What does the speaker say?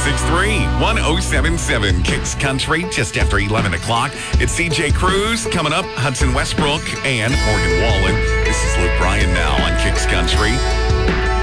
463-1077. Kicks Country just after 11 o'clock. It's CJ Cruz coming up, Hudson Westbrook and Morgan Wallen. This is Luke Bryan now on Kicks Country.